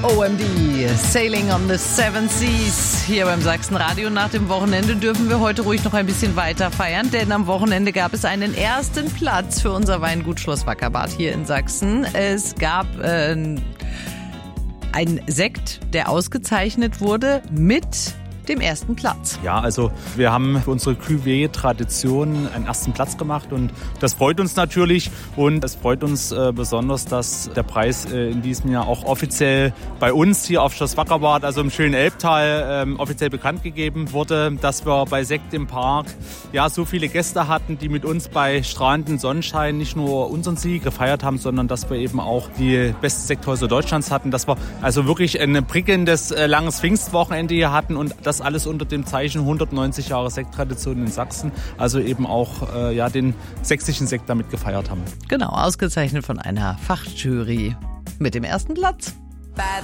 OMD, Sailing on the Seven Seas. Hier beim Sachsenradio. Nach dem Wochenende dürfen wir heute ruhig noch ein bisschen weiter feiern, denn am Wochenende gab es einen ersten Platz für unser Weingut Schloss Wackerbarth hier in Sachsen. Es gab einen Sekt, der ausgezeichnet wurde mit dem ersten Platz. Ja, also wir haben für unsere Cuvée-Tradition einen ersten Platz gemacht und das freut uns natürlich und es freut uns besonders, dass der Preis in diesem Jahr auch offiziell bei uns hier auf Schloss Wackerbarth, also im schönen Elbtal, offiziell bekannt gegeben wurde, dass wir bei Sekt im Park ja so viele Gäste hatten, die mit uns bei strahlendem Sonnenschein nicht nur unseren Sieg gefeiert haben, sondern dass wir eben auch die besten Sekthäuser Deutschlands hatten, dass wir also wirklich ein prickelndes langes Pfingstwochenende hier hatten und das alles unter dem Zeichen 190 Jahre Sekttradition in Sachsen, also eben auch den sächsischen Sekt damit gefeiert haben. Genau, ausgezeichnet von einer Fachjury mit dem ersten Platz. Bad